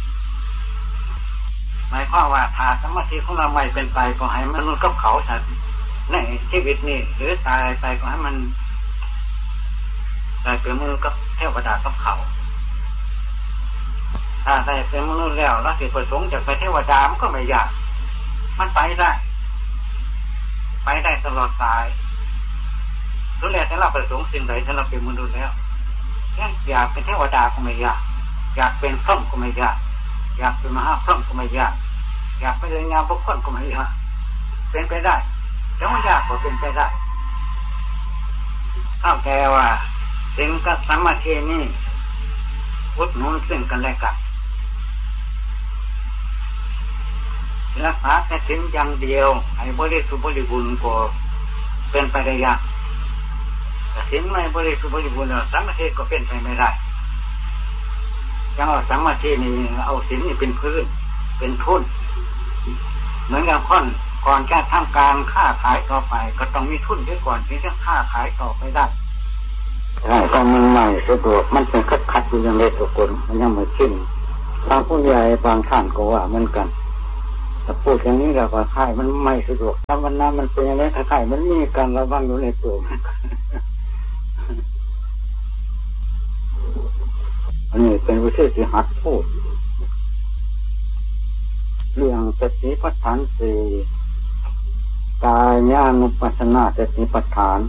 หมายความว่าถ้าสมาธิของเราไม่เป็นไปก็ให้มนุษย์กับเขาสัตว์ในชีวิตนี้หรือตายไปก็ให้มันได้เป็นมนุษย์กับเทวดากับเขาถ้าได้เป็นมนุษย์แล้วแล้วสิประสงค์จะไปเทวดามันก็ไม่ยากมันไปได้ตลอดสายรู้แล้วแต่เราประสงค์สิ่งใดถ้าเราเป็นมนุษย์แล้วอยากเป็นเทวดาก็ไม่ยากอยากเป็นพรหมก็ไม่ยากอยากเป็นมหาพรหมก็ไม่ยากอยากเป็นเรื่องงานบุคคลก็ไม่ยากเป็นไปได้แต่ว่ายากก็เป็นไปได้ถ้าแกว่าสิ่งกับสมาธินี่อุดหนุนซึ่งกันและกันรักษาแต่สิ่งอย่างเดียวให้บริสุทธิ์บริบูรณ์ก็เป็นไปได้ยากแต่สิ่งไม่บริสุทธิ์บริบูรณ์สมาธิก็เป็นไปไม่ได้ยังเอาสมาธินี่เอาศีลนี่เป็นพื้นเป็นทุนเหมือนกับคนก่อนจะทำการค้าขายต่อไปก็ต้องมีทุนด้วยก่อนที่จะค้าขายต่อไปได้ก็มันใหม่สะดวกมันเป็นคัดอยู่อย่างไรทุกคนมันยังไม่ชินบางผู้ใหญ่บางท่านก็ว่าเหมือนกันแต่พูดอย่างนี้เราก็ค่ายมันไม่สะดวกถ้าวันนั้นมันเป็นอย่างไรค่ายมันมีการระวังอยู่ในตัวอันนี้เป็นวิธีที่หัดพูดเรื่องสติปัฏฐานสี่กายญาณุปัสสนาสติปัฏฐาน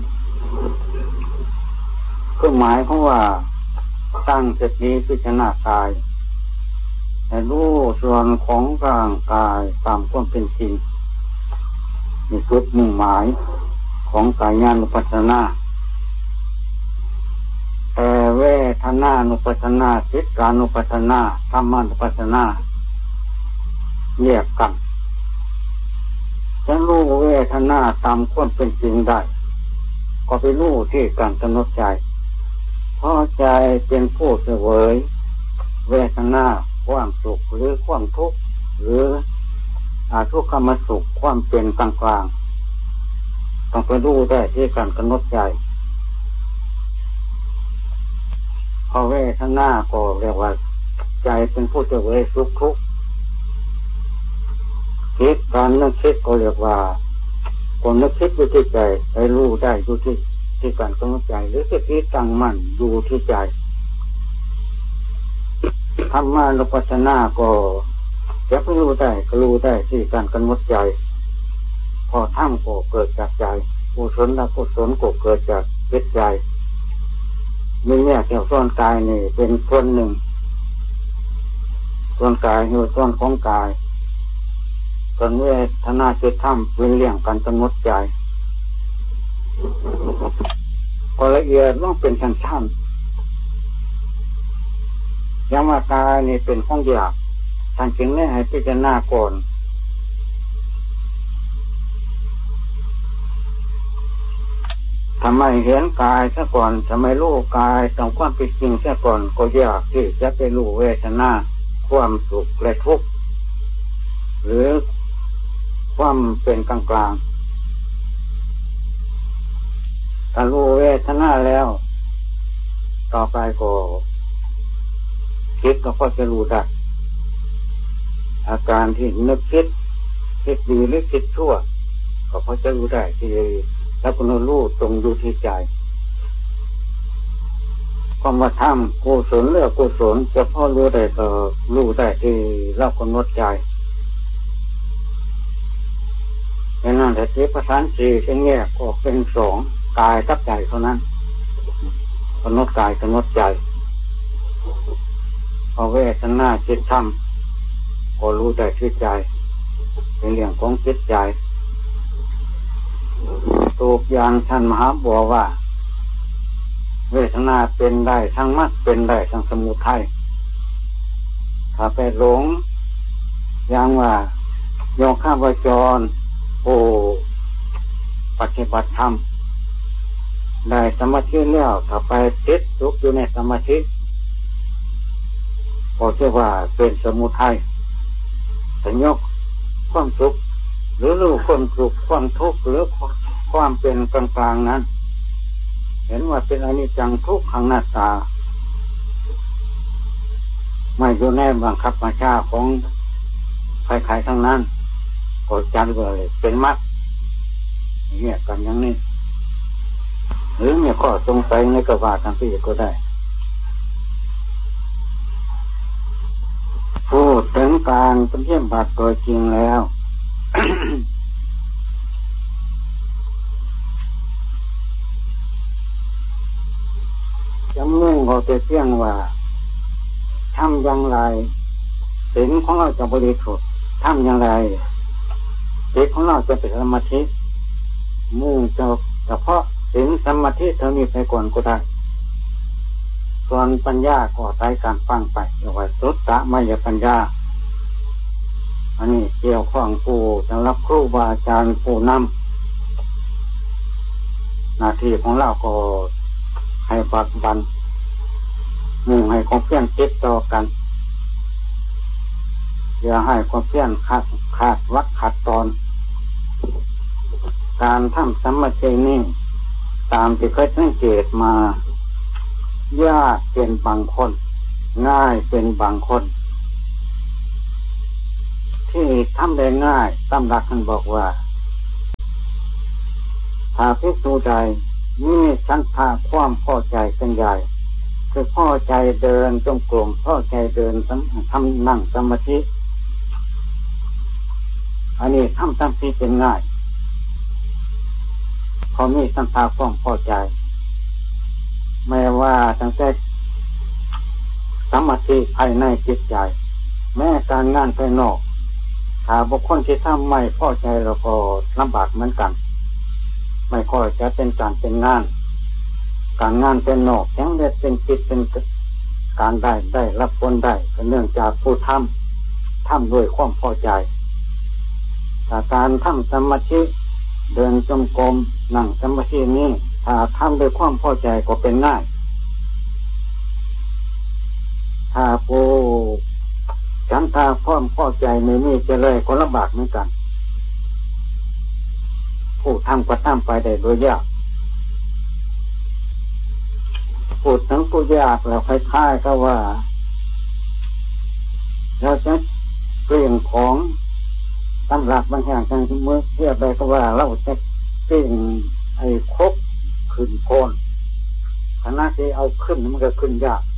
คือหมายของว่าตั้งสติพิจารณากายให้รู้ส่วนของร่างกายตามความเป็นจริงมีจุดมุ่งหมายของกายญาณุปัสสนาแต่เวทนานุปัสสนาจิตตานุปัสสนาธรรมานุปัสสนาแยกกันจะรู้เวทนาตามความเป็นจริงได้ก็ไปรู้ที่การกำหนดใจเพราะใจเป็นผู้เสวยเวทนาความสุขหรือความทุกข์หรือทุกขมสุขความเป็นกลางๆต้องไปรู้ได้ที่การกำหนดใจพอเวทนาก็เรียกว่าใจเป็นผู้เสวยสุขทุกข์คิดการนึกคิดก็เรียกว่าคนนึกคิดอยู่ที่ใจให้รู้ได้อยู่ที่การกำหนดใจหรือสติตั้งมั่นอยู่ที่ใจธรรมานุปัสสนาก็จะไปรู้ได้ก็รู้ได้ที่การกำหนดใจพอธรรมก็เกิดจากใจกุศลและกุศลก็เกิดจากจิตใจมีแยกแยกส่วนกายนี่เป็นส่วนหนึ่งส่วนกายคือส่วนของกายส่วนเวทนาจิตธรรมเป็นเรื่องการกำหนดใจก็ละเอียดต้องเป็นชั้นๆยังว่ากายนี่เป็นของหยาบท่านจึงได้ให้พิจารณาก่อนทำไมเห็นกายซะก่อนทำไมรู้กายต้องความเป็นจริงซะก่อนก็ยากที่จะไปรู้เวทนาความสุขและทุกข์หรือความเป็นกลางกลางถ้ารู้เวทนาแล้วต่อไปก็คิดก็พอจะรู้ได้อาการที่นึกคิดดีหรือคิดชั่วก็พอจะรู้ได้ที่แล้วก็รู้ตรงอยู่ที่ใจความว่าทำกุศลเลือกกุศลจะพอรู้ได้ก็รู้ได้ที่เรากำหนดใจในนั้นแต่ที่ประสานสี่เช่นแยกออกเป็นสองกายกับใจเท่านั้นกำหนดกายกำหนดใจพอเวทนาจิตธรรมก็รู้ได้ที่ใจเป็นเรื่องของจิตใจตัวอย่างท่านมหาบัวว่าเวทนาเป็นได้ทั้งมรรคเป็นได้ทั้งสมุทัยถ้าไปหลงอย่างว่าโยคะวจรปฏิบัติธรรมได้สมาธิแล้วถ้าไปติดทุกข์อยู่ในสมาธิก็เรียกว่าเป็นสมุทัยสัญญกความสุขหรือรู้ความสุขความทุกข์หรือความเป็นกลางกลางนั้นเห็นว่าเป็นอนิจจังทุกขังอนัตตาไม่อยู่ในบังคับบัญชาของใครๆทั้งนั้นก็จัดเลยเป็นมรรคเนี่ยกันอย่างนี้หรือมีข้อสงสัยในกว่าทางที่ก็ได้พูดถึงการปฏิบัติตัวจริงแล้ว จะมุ่งเอาแต่เพียงว่าทำอย่างไรศีลของเราจะบริสุทธิ์ทำอย่างไรจิตของเราจะเป็นสมาธิมุ่งเฉพาะศีลสมาธิเท่านี้ไปก่อนก็ได้ส่วนปัญญาก็ใช้การฟังไปเรียกว่าสุตตมยปัญญาอันนี้เกี่ยวข้องผู้สำหรับครูบาอาจารย์ผู้นำหน้าที่ของเราก็ให้ปักบันมุ่งให้ความเพียรติดต่อกันอย่าให้ความเพียรขาดวัดขาดตอนการทำสมาธินี่ตามที่เคยสังเกตมายากเป็นบางคนง่ายเป็นบางคนที่ทำได้ง่ายตามหลักท่านบอกว่าถ้าภิกษุใดมีฉันทะความพอใจเป็นใหญ่คือพอใจเดินจงกรมพอใจเดินทำนั่งสมาธิอันนี้ทำสมาธิเป็นง่ายเขามีฉันทะความพอใจแม้ว่าตั้งแต่สมาธิภายในจิตใจแม้การงานภายนอกถ้าบุคคลที่ทำไม่พอใจเราก็ลำบากเหมือนกันไม่ค่อยจะเป็นการเป็นงานการงานเป็นนอกยังได้เป็นจิตเป็นการได้รับผลได้ก็เนื่องจากผู้ทำด้วยความพอใจแต่การทำสมาธิเดินจงกรมนั่งสมาธินี้ถ้าทำด้วยความพอใจก็เป็นง่ายถ้าผู้ฉันทาความพอใจไม่มีจะเลยก็ลำบากเหมือนกันผู้ทำก็ทำไปได้โดยยากพูดถึงผู้ยากแล้วคล้ายๆก็ว่าเราจะเปลี่ยนของตำรับบางอย่างกันเมื่อเทียบไปก็ว่าเราจะเปลี่ยนไอ้ครบขึ้นโคนขณะที่เอาขึ้นมันก็ขึ้นยาก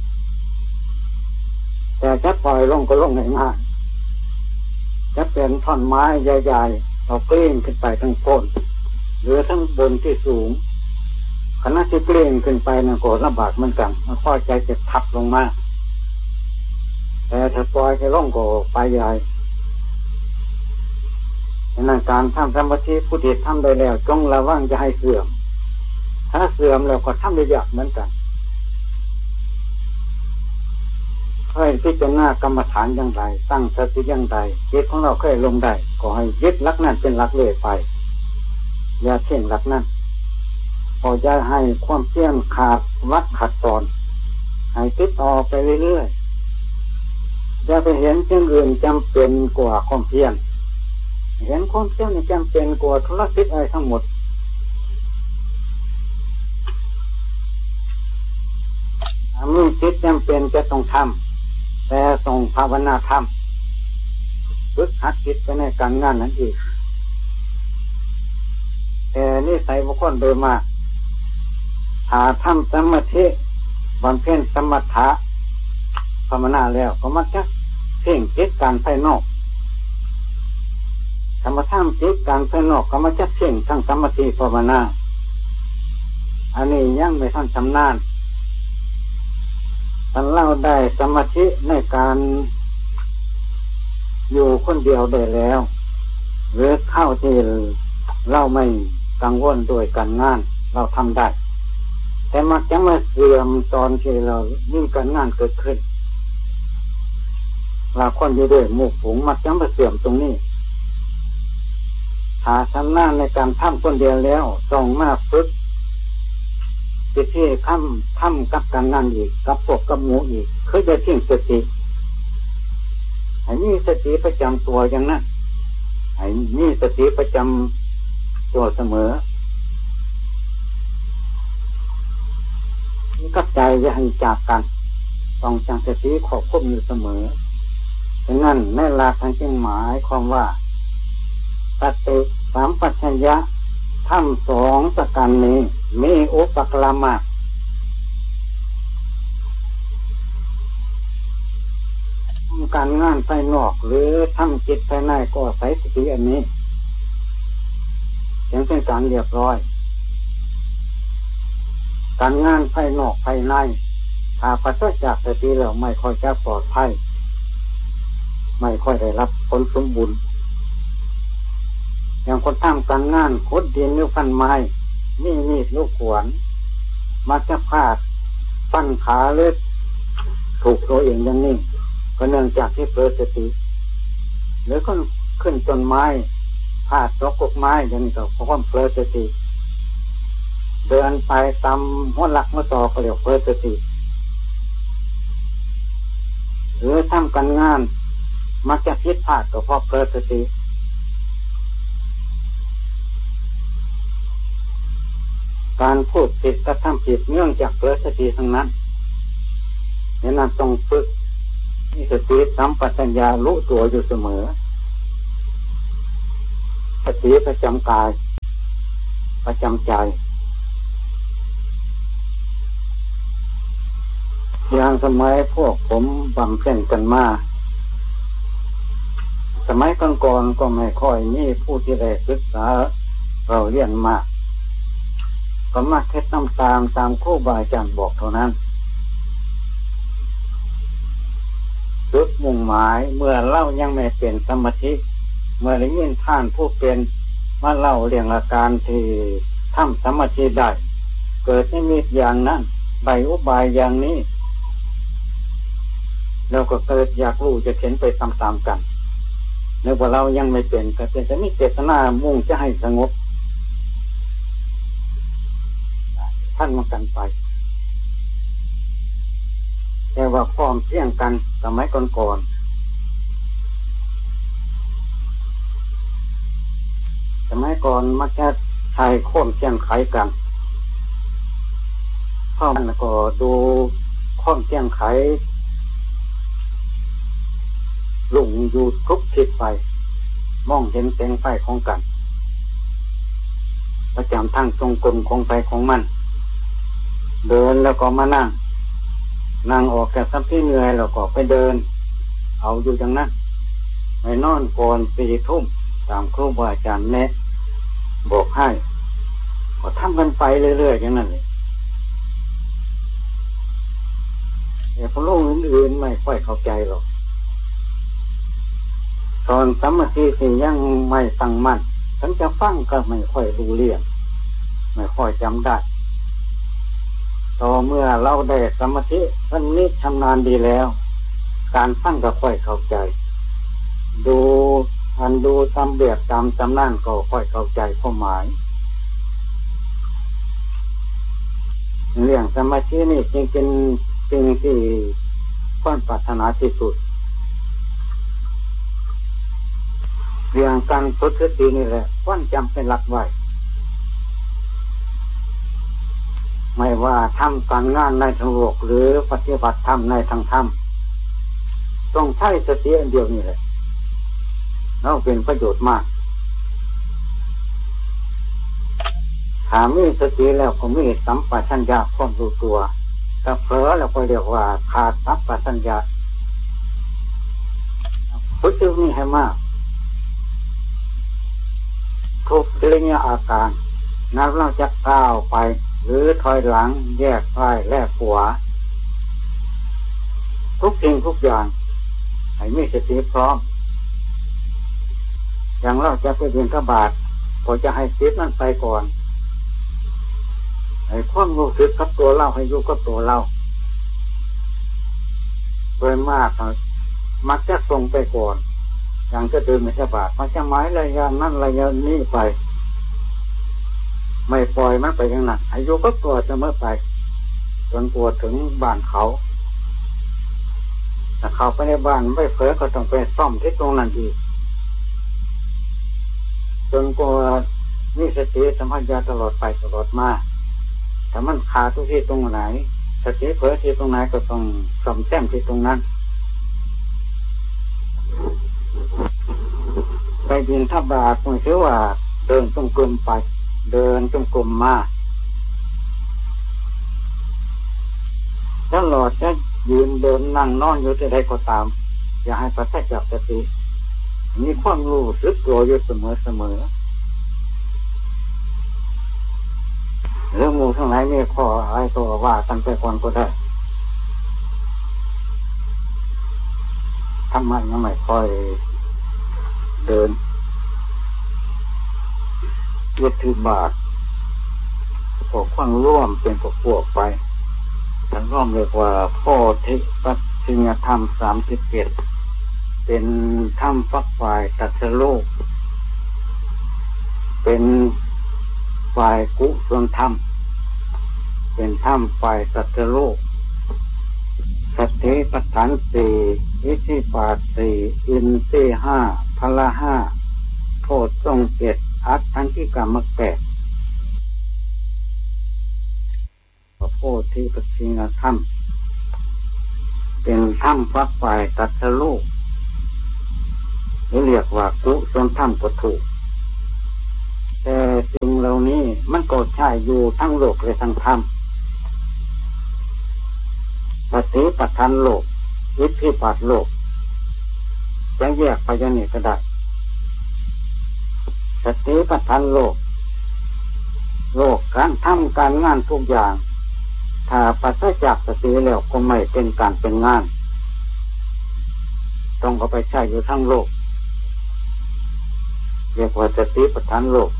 แต่จะปล่อยลงก็ลงง่ายๆจะเป็นท่อนไม้ใหญ่ๆเราเกลี้ยงขึ้นไปทั้งโคนหรือทั้งบนที่สูงขณะที่เกลี้ยงขึ้นไปนั่นก็ลำบากเหมือนกันมันพอใจจะทับลงมาแต่ถ้าปล่อยให้ลงก็ไปใหญ่ดังนั้นการทำสมาธิผู้ที่ทำได้แล้วจงระวังจะให้เสื่อมถ้าเสื่อมแล้วก็ทำได้ยากเหมือนกันเคยพิจารณากรรมฐานอย่างไรตั้งสติอย่างไรจิตของเราเคยลงได้ก็ให้ยึดหลักนั้นเป็นหลักเลยไปอย่าเพ่งหลักนั้นพอจะให้ความเพียรขาดวัดขัดตอนให้ติดต่อไปเรื่อยๆอย่าไปเห็นสิ่งอื่นจำเป็นกว่าความเพียรเห็นความเที่ยงนี่จำเป็นกว่าธุรกิจอะไรทั้งหมดมีจิตจำเป็นจะต้องทำแต่ต้องภาวนาทำฝึกหัดจิตไปในการงานนั้นอีกแต่นี่ใส่บุคคลโดยมากถ้าทำสมาธิบำเพ็ญสมถะภาวนาแล้วก็มักจะเพ่งจิตการภายนอกธรรมะท่ามจิตการภายนอกก็มักจะเพ่งทั้งสมาธิภาวนาอันนี้ยังไม่ทันชำนาญท่านเล่าได้สมาธิในการอยู่คนเดียวได้แล้วหรือเข้าที่เราไม่กังวลโดยการงานเราทำได้แต่มักจะมาเสื่อมตอนที่เรามีการงานเกิดขึ้นเราคนอยู่ด้วยหมู่ฝูงมักจะมาเสื่อมตรงนี้ถ้าชำนาญในการทำคนเดียวแล้วต้องมาฝึกที่ทำกับการงานอีกกับพวกกับหมู่อีกคือจะทิ้งสติให้มีสติประจำตัวอย่างนั้นให้มีสติประจำตัวเสมอกับใจอย่าให้จากกันต้องจังสติควบคุมอยู่เสมอฉะนั้นในหลักทางจึงหมายความว่าสติสัมปชัญญะทำสองประการนี้มีอุปกรณ์มากการงานภายนอกหรือทำจิตภายในก็ใส่สติอันนี้ยังเป็นการเรียบร้อยการงานภายนอกภายในถ้าปราศจากสติแล้วไม่ค่อยจะปลอดภัยไม่ค่อยได้รับผลสมบูรณ์อย่างคนทำการงานขุดดินหรือฟันไม้นี่มีดลูกขวานมักจะพลาดฟันขาหรือถูกตัวเองอย่างนี้ก็เนื่องจากที่เผลอสติหรือก็ขึ้นต้นไม้พลาดตกกกไม้อย่างนี้ก็เพราะความเผลอสติเดินไปตามหัวหลักหัวต่อก็เรียกเผลอสติหรือทำการงานมักจะผิดพลาดก็เพราะเผลอสติการพูดผิดกระทำผิดเนื่องจากเผลอสติทั้งนั้นฉะนั้นต้องฝึกมีสติสัมปชัญญะรู้ตัวอยู่เสมอสติประจำกายประจำใจอย่างสมัยพวกผมบำเพ็ญกันมาสมัยก่อนๆก็ไม่ค่อยมีผู้ที่ได้ศึกษาเราเรียนมากก็มาแค่ตามครูบาอาจารย์บอกเท่านั้นจุดมุ่งหมายเมื่อเล่ายังไม่เป็นสมาธิเมื่อได้ยินท่านผู้เป็นมาเล่าเรื่องอาการที่ทำสมาธิได้เกิดนิมิตอย่างนั้นใบอุบายอย่างนี้แล้วก็เกิดอยากรู้จะเห็นไปตามๆกันเนื่องว่าเรายังไม่เป็นก็เป็นแต่มีเจตนามุ่งจะให้สงบท่านมากันไปแต่ว่าพร้อมเที่ยงกันสมัยก่อนสมัยก่อนมักจะใช้โค้มเที่ยงไขกันพ่อมันก็ดูโค้มเที่ยงไขลุงอยู่ทุกทิศไปมองเห็นแสงไฟของกันประจำทั้งทรงกลมของไฟของมันเดินแล้วก็มานั่งออกจากสัมผัสเหนื่อยแล้วก็ไปเดินเอาอยู่อย่างนั้นไม่นอนก่อน4 ทุ่มตามครูบาอาจารย์แนะบอกให้ก็ทำกันไปเรื่อยๆอย่างนั้นเลยแต่พวกลูกอื่นๆไม่ค่อยเข้าใจหรอกตอนสมาธิที่ยังไม่ตั้งมั่นฉันจะฟังก็ไม่ค่อยรู้เรื่องไม่ค่อยจำได้ต่อเมื่อเราได้สมาธิท่านนี้ชำนาญดีแล้วการฟังก็ค่อยเข้าใจดูตามแบบตามจำนานก็ค่อยเข้าใจความหมายเรื่องสมาธินี่จริงเป็นสิ่งที่ควรปรารถนาที่สุดเรื่องการฝึกสตินี่แหละควรจำเป็นหลักไว้ไม่ว่าทำการงานในทางโลกหรือปฏิบัติธรรมในทางธรรมต้องใช้สติอันเดียวนี่แหละแล้วเป็นประโยชน์มากถ้ามีสติแล้วก็มีสัมปชัญญะความรู้ตัวถ้าเผลอแล้วก็เรียกว่าขาดสัมปชัญญะฝึกนี่ให้มากทุกอิริยาอาการนั้นเราจะก้าวไปหรือถอยหลังแยกซ้ายแลกขวาทุกสิ่งทุกอย่างให้มีสติพร้อมอย่างเราจะไปบิณฑบาตก็จะให้จิตนั้นไปก่อนให้ความรู้สึกกับตัวเราให้อยู่กับตัวเราโดยมากมักจะส่งไปก่อนอย่างจะเดินบิณฑบาตมันจะหมายอะไรอย่างนั้นอะไรอย่างนี้ไปไม่ปล่อยมันไปอย่างนั้นให้อยู่กับตัวเสมอไปจนตัวถึงบ้านเขาถ้าเขาไปในบ้านไม่เผลอก็ต้องไปซ่อมที่ตรงนั้นอีกจนกว่ามีสติสัมปชัญญะตลอดไปตลอดมาถ้ามันขาดทุกที่ตรงไหนสติเผลอที่ตรงไหนก็ต้องซ่อมแซมที่ตรงนั้นไปบิณฑบาตก็ถือว่าเดินจงกรมไปเดินจงกรมมาตลอดจะยืนเดินนั่งนอนอยู่ที่ใดก็ตามอย่าให้ปราศจากสติมีความรู้สึกตัวอยู่เสมอเรื่องมูทั้งหลายมีข้ออะไรก็ว่าตั้งแต่ก่อนก็ได้ทำไมยังไม่ค่อยเดินยึดถือบาทพวกความร่วมเป็นพวกไปทั้งร่วมเรียกว่าโพธิปัจฉิมธรรม37เป็นธรรมฝักฝ่ายตรัสรู้เป็นฝ่ายกุศลธรรมเป็นธรรมฝ่ายตรัสรู้สติปัฏฐาน4อิทธิบาท4อินทรีย์5พละ5โพชฌงค์7อัตถังคิกามรรค8โพธิปัจฉิมธรรมเป็นธรรมฝักฝ่ายตรัสรู้เรียกว่ากุศลธรรมก็ถูกแต่สิ่งเหล่านี้มันก็ใช้อยู่ทั้งโลกและทั้งธรรมสติปัฏฐานโลกอิทธิบาทโลกจะแยกไปอย่างนี้ก็ได้สติปัฏฐานโลกการทำการงานทุกอย่างถ้าปราศจากสติแล้วก็ไม่เป็นการเป็นงานต้องเอาไปใช้อยู่ทั้งโลกเรียกว่าสติปัฏฐานโลก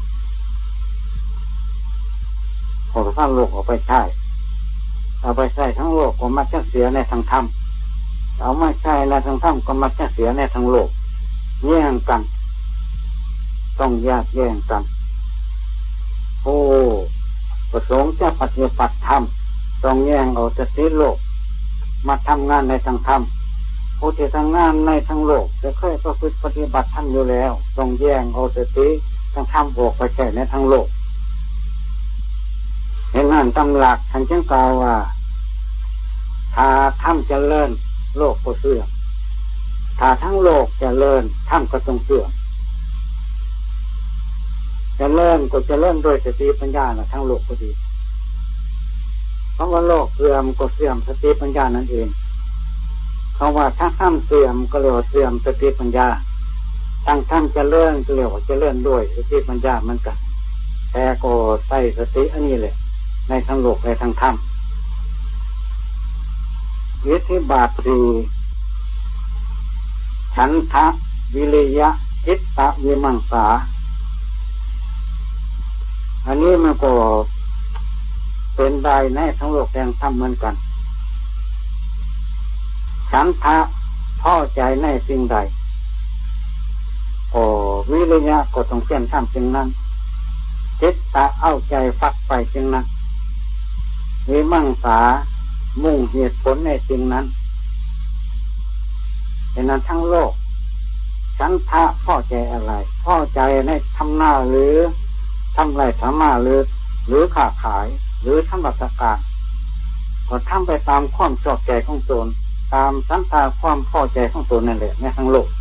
เอาทั้งโลกเอาไปใช้ทั้งโลกก็มักจะเสียในทางธรรมเอาไม่ใช่ในทางธรรมก็มักจะเสียในทางโลกแย่งกันต้องแยกกันโอ้ประสงค์จะปฏิบัติธรรมต้องแย่งเอาสติโลกมาทำงานในทางธรรมผู้ที่ทำงานในทางโลกจะเคยประพฤติปฏิบัติธรรมอยู่แล้วต้องแย่งเอาสติทางธรรมออกไปใช้ในทางโลกเห็นนั่นตำหลักท่านจึงกล่าวว่าถ้าธรรมเจริญโลกก็เสื่อมถ้าทั้งโลกเจริญธรรมก็ต้องเสื่อมเจริญก็เจริญโดยสติปัญญานะทั้งโลกก็ดีเพราะว่าโลกเสื่อมก็เสื่อมสติปัญญานั่นเองเพราะว่าถ้าธรรมเสื่อมก็เรียกว่าเสื่อมสติปัญญาทั้งธรรมเจริญก็เรียกว่าเจริญด้วยสติปัญญามันกันแต่ก็ใส่สติอันนี้แหละในทั้งโลกในทั้งธรรมอิทธิบาท4ฉันทะวิริยะจิตตะวิมังสาอันนี้มันก็เป็นได้ในทั้งโลกแห่งธรรมเหมือนกันฉันทะพอใจในสิ่งใดวิริยะก็ต้องเพียรทำสิ่งนั้นจิตตะเอาใจฝักไปสิ่งนั้นวิมังสามุ่งเหตุผลในสิ่งนั้นฉะนั้นทั้งโลกฉันทะพอใจอะไรพอใจในทำหน้าหรือทำไรทำมาหรือค้าขายหรือทำราชการก็ทำไปตามความชอบใจของตนตามฉันทะความพอใจของตนนั่นแหละในทั้งโลก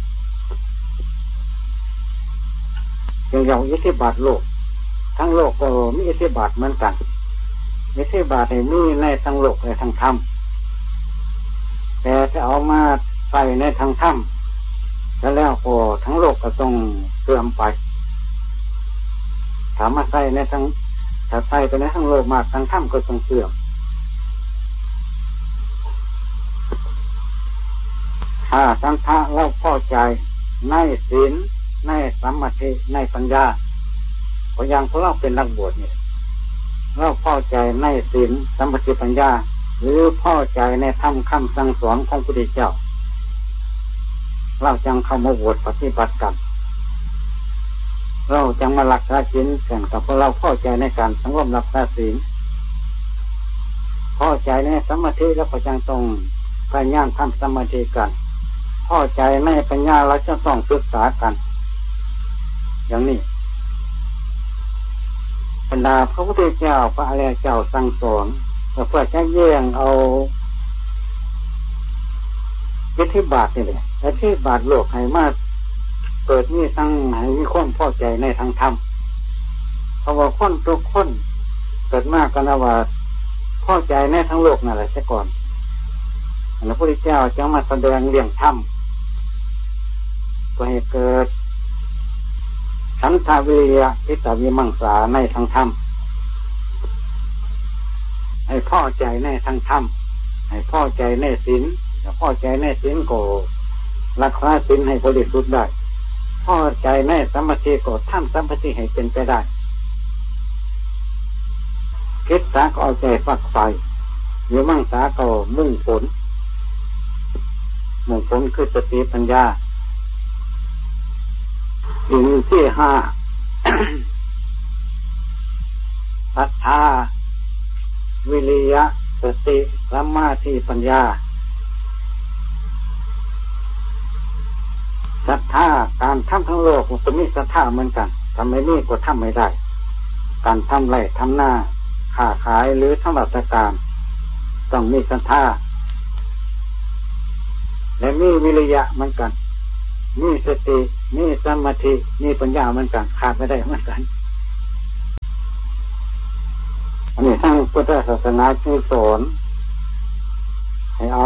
อย่างอิทธิบาทโลกทั้งโลกก็มีอิทธิบาทเหมือนกันอิทธิบาทในมีในทั้งโลกในทั้งธรรมแต่จะเอามาใส่ในทั้งธรรมแล้วก็ทั้งโลกก็ต้องเสื่อมไปถามมาใส่ในทั้งถ้าใส่ไปในทั้งโลกมากทั้งธรรมก็ต้องเสื่อมถ้าสันทะเราพอใจในศีลในสมาธิในปัญญาพออย่างพวกเราเป็นนักบวชเนี่ยเราพอใจในศีลสมาธิปัญญาหรือพอใจในธรรมคำสั่งสอนของพระพุทธเจ้าเราจังเข้ามาบวชปฏิบัติกันเราจังมารักษาศีลกันกับพวกเราพอใจในการสังวรรักษาศีลพอใจในสมาธิแล้วก็จังต้องพยายามทำสมาธิกันพอใจในปัญญาเราจะต้องศึกษากันอย่างนี้บรรดาพระพุทธเจ้าพระอริยเจ้าสั่งสอนเพื่อจะแย่งเอาอิทธิบาทนี่แหละอิทธิบาทโลกให้มาเกิดมีทั้งให้มีความพอใจในทางธรรมเพราะว่าคนทุกคนเกิดมากกันนะว่าพอใจในทั้งโลกนั่นแหละซะก่อนพระพุทธเจ้าจึงมาแสดงเรื่องธรรมเพื่อให้เกิดฉันทะวิริยะทิฏฐิวิมังสาในทางธรรมให้พอใจในทางธรรมให้พอใจในศีลถ้าพอใจในศีลก็รักษาศีลให้บริสุทธิ์ได้พอใจในสมาธิก็ทำสมาธิให้เป็นไปได้คิดสาก็เอาใจฝักใฝ่วิมังสาก็มุ่งผลคือสติปัญญาสิ่งที่ห้า ศรัทธาวิริยะสติสมาธิปัญญาศรัทธาการทำทั้งโลกมันมีศรัทธาเหมือนกันทำไม่มีก็ทำไม่ได้การทำไรทำหน้าค้าขายหรือทำราชการต้องมีศรัทธาและมีวิริยะเหมือนกันมีสติมีสมาธิมีปัญญาเหมือนกันขาดไม่ได้เหมือนกันอันนี้ทั้งพุทธศาสนาจึงสอนให้เอา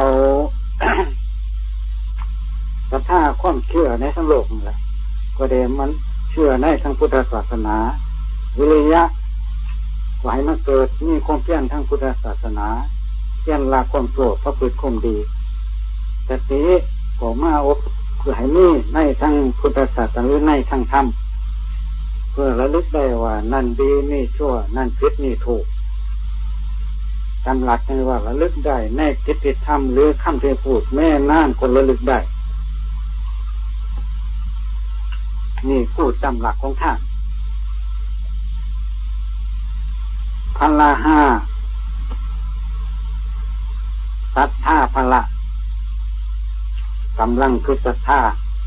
ศรัทธาความเชื่อในทั้งโลกนี่แหละก็เดมันเชื่อในทั้งพุทธศาสนาวิริยะก็ให้มันเกิดมีความเพียรทั้งพุทธศาสนาเพียรละความโกรธประพฤติความดีสติก็มาอบเพื่อให้มีในทั้งพุทธศาสนาหรือในทั้งธรรมเพื่อระลึกได้ว่านั่นดีนี่ชั่วนั่นผิดนี่ถูกจำหลักให้ว่าระลึกได้ในกิจธรรมหรือคำที่พูดแม่น่านคนระลึกได้นี่พูดจำหลักของท่านพละห้าศรัทธาพละกำลังคือศรัทธา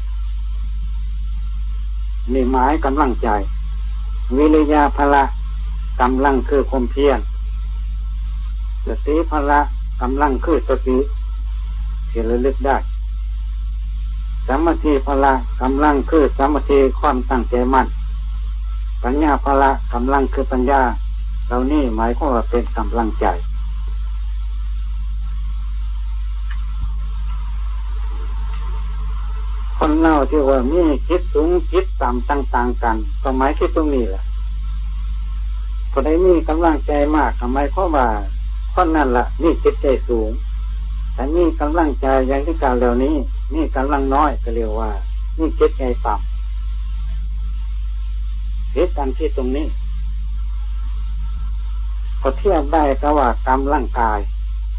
นี่หมายกำลังใจวิริยะพละกำลังคือความเพียรสติพละกำลังคือสติที่ระลึกได้สมาธิพละกำลังคือสมาธิความตั้งใจมั่นปัญญาพละกำลังคือปัญญาเหล่านี้หมายความว่าเป็นกำลังใจคนเล่าที่ว่ามีจิตสูงจิตต่ำต่างๆกันก็หมายที่ตรงนี้แหละคนใดมีกำลังใจมากทำไมเพราะว่าคนนั้นล่ะมีจิตใจสูงแต่มีกำลังใจอย่างที่กล่าวแล้วนี้มีกำลังน้อยก็เรียกว่ามีจิตใจต่ำเหตุการณ์ที่ตรงนี้ก็เทียบได้กับว่ากำลังกาย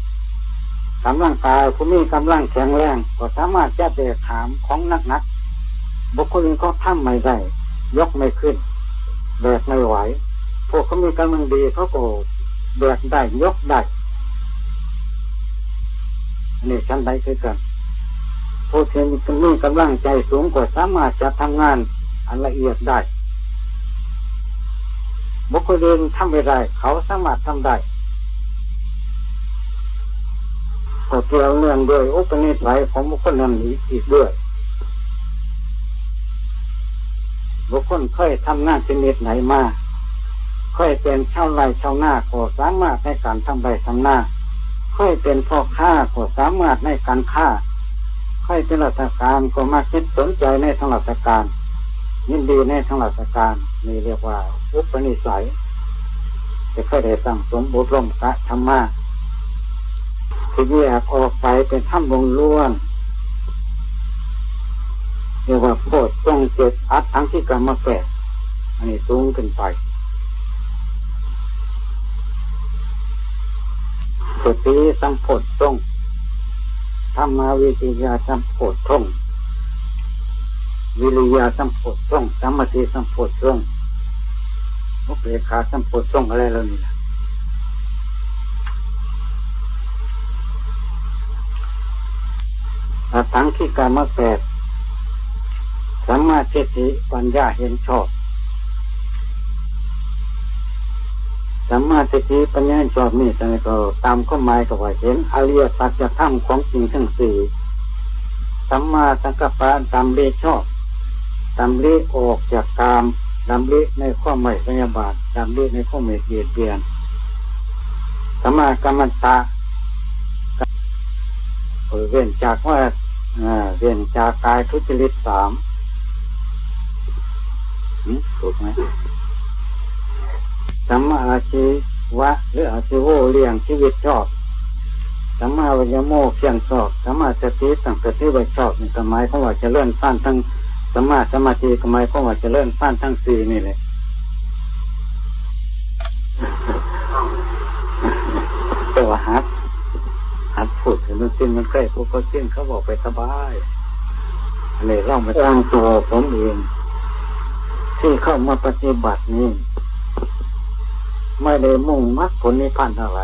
ผู้มีกำลังแข็งแรงก็สามารถจะแบกหามของหนักๆบุคคลอื่นก็ทำไม่ได้ยกไม่ขึ้นแบกไม่ไหวพวกเขามีกำลังดีเขาก็แบกได้ยกได้นี่ชั้นใดคือกันฉผู้ที่มีกำลังใจสูงกว่าสามารถจะทำงานอันละเอียดได้บุคคลอื่นทำไม่ได้เขาสามารถทำได้ก็เกี่ยวเนื่องด้วยอุปนิสัยของบุคคลนั้นอีกด้วยบุคคลเคยทำงานชนิดไหนมาเคยเป็นชาวไร่ชาวนาก็สามารถในการทำไร่ทำนาเคยเป็นพ่อค้าก็สามารถในการค้าเคยเป็นราชการก็มาคิดสนใจในทางราชการยินดีในทางราชการนี่เรียกว่าอุปนิสัยจะเคยได้ตั้งสมบูรณ์ร่มกะธรรมะที่แยกออกไปเป็นถ้ำวงล้วนเรียกว่าโพชฌงค์เจ็ดอัตถังที่กรรมแปดอันนี้สูงขึ้นไปสติสัมโพชฌงค์ธรรมวิจยาสัมโพชฌงค์วิริยะสัมโพชฌงค์สมาธิสัมโพชฌงค์อุเบกขาสัมโพชฌงค์อะไรแล้วนี่ล่ะอัตถังที่กรรมแปดสัมมาทิฏฐิปัญญาเห็นชอบสัมมาทิฏฐิปัญญาเห็นชอบนี่แต่ก็ตามข้อหมายก็ว่าเห็นอริยสัจธรรมของจริงทั้งสี่สัมมาสังกัปปะดำริชอบดำริออกจากกามดำริในข้อไม่พยาบาทดำริในข้อไม่เบียดเบียนสัมมากัมมันตะเว้นจากว่าเว้นจากกายทุจริตสามถูกไหมสัมมาอาชีวะหรืออาชีโวเลี้ยงชีวิตชอบสัมมาวิญญาโมเพียรชอบสัมมาสติตั้งสติไว้ชอบนี่หมายความว่าจะเลื่อนสั้นทั้งสัมมาสมาธิหมายความว่าจะเลื่อนสั้นทั้งสี่นี่แหละแต่ว่าหัดพูดถึงสิ้นมันใกล้พวกเขาสิ้นเขาบอกไปสบายอะไรเล่ามาตั้งตัวผมเองที่เข้ามาปฏิบัตินี้ไม่ได้มุ่งมรรคผลนิพพานอะไร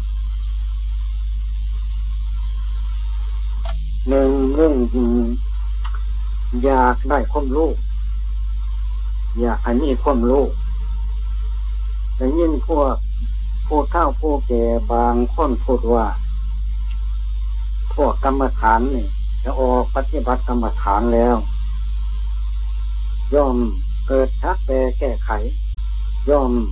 หนึ่งเรื่องอยากได้ความรู้อยากให้มีความรู้แต่ยิ่งพวกผู้เฒ่าผู้แก่บางคนพูดว่าพวกกรรมฐานนี่จะออกปฏิบัติกรรมฐานแล้วย่อมเกิดชักแปรแก้ไขย่อม